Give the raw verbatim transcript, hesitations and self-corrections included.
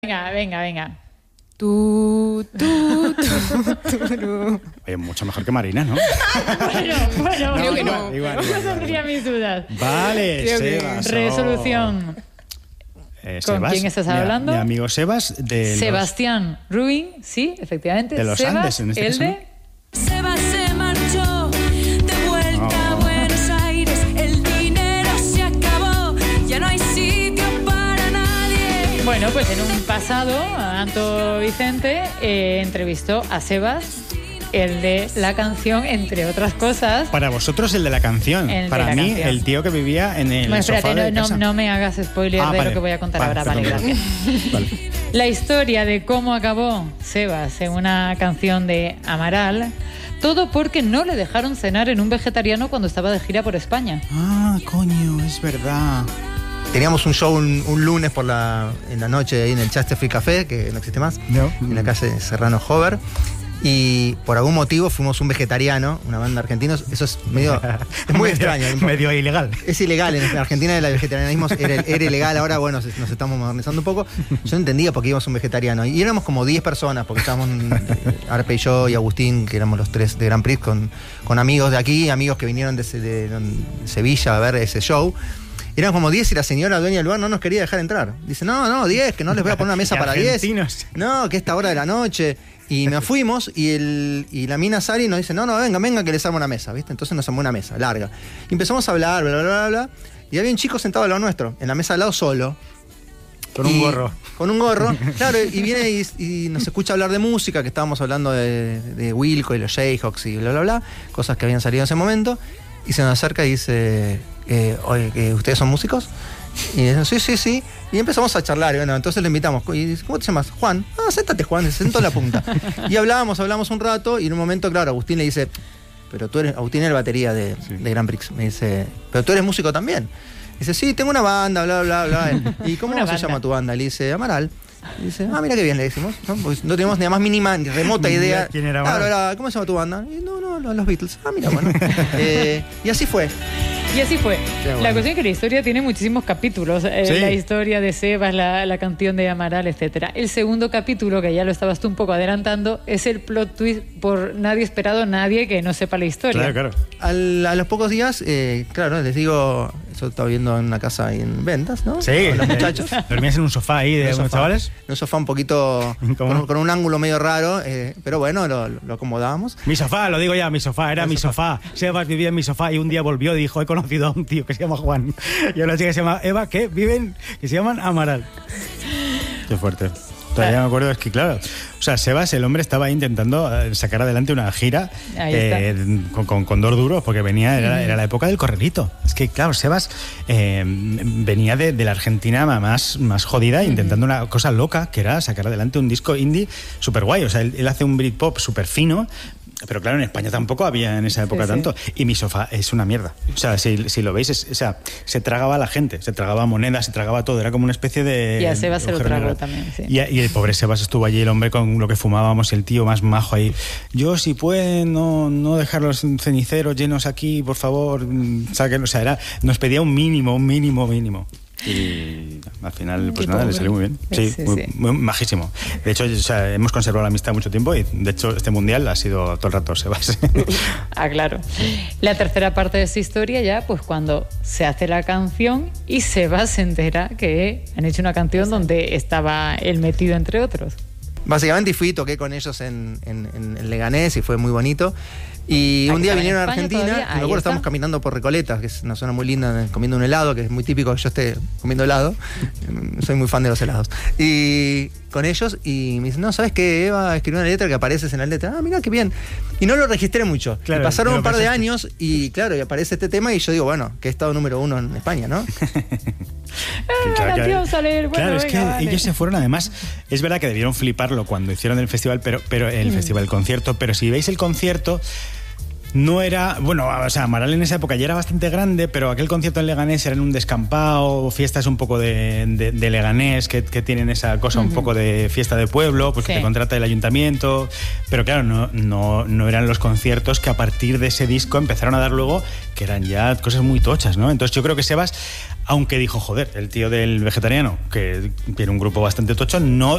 Venga, venga, venga. Tú, tú, tú, tú, tú. Oye, mucho mejor que Marina, ¿no? Bueno, bueno, No, creo que igual, no. igual, Yo igual, tendría mis dudas. Vale, Creo que Sebas. resolución. Eh, ¿Con Sebas, quién estás mi- hablando? Mi amigo Sebas de Sebastián Rubin, sí, efectivamente. De los Sebas, Andes, en este el caso, de... Sebas se marchó de vuelta a Buenos Aires. El dinero se acabó, ya no hay sitio para nadie. Bueno, pues en un pasado, Anto Vicente eh, entrevistó a Sebas, el de la canción, entre otras cosas. Para vosotros el de la canción. El de Para la mí, canción. el tío que vivía en el Bueno, sofá espérate, de no, no, casa. no me hagas spoiler Ah, de vale. lo que voy a contar Vale, ahora. Vale, perdón, gracias. perdón. Vale. La historia de cómo acabó Sebas en una canción de Amaral, todo porque no le dejaron cenar en un vegetariano cuando estaba de gira por España. Ah, coño, es verdad. Teníamos un show un, un lunes por la, en la noche ahí en el Chesterfield Café, que no existe más, No. en la calle Serrano Hover. Y por algún motivo fuimos un vegetariano, una banda argentina. Eso es medio. Es muy Medio- extraño. Medio ilegal. Es ilegal. En Argentina el vegetarianismo era, era ilegal. Ahora, bueno, nos estamos modernizando un poco. Yo no entendía por qué íbamos un vegetariano. Y éramos como diez personas, porque estábamos eh, Arpe y yo y Agustín, que éramos los tres de Grand Prix, con, con amigos de aquí, amigos que vinieron de, de, de Sevilla a ver ese show. Eran como diez y la señora dueña del lugar no nos quería dejar entrar. Dice, no, no, diez, que no les voy a poner una mesa Y para diez. argentinos. No, que esta hora de la noche. Y nos fuimos y, el, y la mina Sari nos dice, no, no, venga, venga, que les armo una mesa, ¿viste? Entonces nos armó una mesa, larga. Y empezamos a hablar, bla, bla, bla, bla. Y había un chico sentado al lado nuestro, en la mesa al lado solo. Con un Y- gorro. Con un gorro, claro, y viene y, y nos escucha hablar de música, que estábamos hablando de, de Wilco y los Jayhawks y bla, bla, bla, cosas que habían salido en ese momento, y se nos acerca y dice, eh, oye, ¿que ¿ustedes son músicos? Y dice, sí, sí, sí, y empezamos a charlar, y bueno, entonces le invitamos, y dice, ¿cómo te llamas? Juan. Ah, séntate, Juan, se sentó en la punta. Y hablábamos, hablamos un rato, y en un momento, claro, Agustín le dice, pero tú eres, Agustín era el batería de, Sí. de Grand Prix, me dice, pero tú eres músico también. Dice, sí, tengo una banda, bla, bla, bla. ¿Y cómo Una se banda. llama tu banda? Le dice, Amaral. Y dice, ah, mira qué bien, le decimos. No, pues no teníamos ni la más mínima, ni remota Ni idea idea. quién era Claro, Amaral. era, ¿cómo se llama tu banda? Y, no, no, los, los Beatles. Ah, mira, bueno. Eh, y así fue. Y así fue. bueno. La cuestión es que la historia tiene muchísimos capítulos. Eh, Sí. La historia de Sebas, la, la canción de Amaral, etcétera. El segundo capítulo, que ya lo estabas tú un poco adelantando, es el plot twist por nadie esperado, nadie que no sepa la historia. Claro, claro. Al- a los pocos días, eh, claro, les digo, yo estaba viviendo en una casa ahí en Ventas, ¿no? Sí. Con los muchachos. Dormías en un sofá ahí de En un unos sofá. chavales. En un sofá un poquito, ¿Cómo? con, con un ángulo medio raro, eh, pero bueno, lo, lo acomodábamos. Mi sofá, lo digo ya, mi sofá, era mi sofá. Sebas vivía en mi sofá y un día volvió y dijo, he conocido a un tío que se llama Juan y a una chica que se llama Eva, que viven, que se llaman Amaral. Qué fuerte. Todavía me acuerdo, es que claro, o sea, Sebas, el hombre, estaba intentando eh, sacar adelante una gira Ahí eh, con, con, con dos duros, porque venía, era, era la época del corralito. Es que, claro, Sebas eh, venía de, de la Argentina más, más jodida, intentando una cosa loca, que era sacar adelante un disco indie súper guay. O sea, él, él hace un Britpop súper fino. Pero claro, en España tampoco había en esa época Sí, sí. tanto. Y mi sofá es una mierda. O sea, si, si lo veis, es- o sea, se tragaba a la gente, se tragaba monedas, se tragaba todo. Era como una especie de... Y a Sebas se lo agujero tragó negro. también, sí. Y, y el pobre Sebas estuvo allí, el hombre con lo que fumábamos, el tío más majo ahí. Yo, si pueden, no, no dejar los ceniceros llenos aquí, por favor, mm, saquen. O sea, era, nos pedía un mínimo, un mínimo, mínimo. Y al final, pues Qué nada, le pobre. salió muy bien. Sí, Sí, muy, sí. muy majísimo. De hecho, o sea, hemos conservado la amistad mucho tiempo y, de hecho, este mundial ha sido todo el rato Sebas. Ah, claro. La tercera parte de esta historia ya, pues cuando se hace la canción y Sebas se entera que han hecho una canción donde estaba él metido entre otros. Básicamente, y fui y toqué con ellos en, en, en- en Leganés y fue muy bonito. Y Ah, un que día estaba en vinieron a España Argentina, todavía. y me Ahí acuerdo, está. estábamos caminando por Recoleta, que es una zona muy linda, comiendo un helado, que es muy típico que yo esté comiendo helado. Soy muy fan de los helados. Y con ellos, y me dicen, no, ¿sabes qué? Eva escribió una letra que apareces en la letra. Ah, mira qué bien. Y no lo registré mucho. Claro, y pasaron pero un par de pensaste- años y claro, y aparece este tema y yo digo, bueno, que he estado número uno en España, ¿no? Ah, la canción sale, bueno, claro, es venga, que vale. ellos se fueron, además, es verdad que debieron fliparlo cuando hicieron el festival, pero, pero el Mm. festival, el concierto, pero si veis el concierto, no era, bueno, o sea, Amaral en esa época ya era bastante grande, pero aquel concierto en Leganés era en un descampado, fiestas un poco de, de, de Leganés, que, que tienen esa cosa un poco de fiesta de pueblo, pues Sí. que te contrata el ayuntamiento, pero claro, no, no, no eran los conciertos que a partir de ese disco empezaron a dar luego, que eran ya cosas muy tochas, ¿no? Entonces yo creo que Sebas, aunque dijo, joder, el tío del vegetariano, que tiene un grupo bastante tocho, no